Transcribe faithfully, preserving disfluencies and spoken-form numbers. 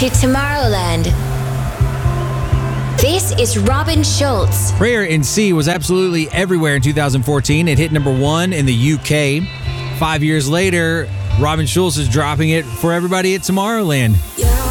to Tomorrowland. This is Robin Schulz. Prayer in Sea was absolutely everywhere in two thousand fourteen. It hit number one in the U K. Five years later, Robin Schulz is dropping it for everybody at Tomorrowland. Yeah.